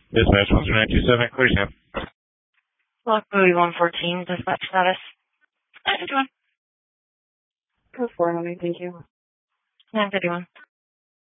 Dispatch 13927, clear snap. Block buoy 114, dispatch status. Code 4, honey, thank you. 951.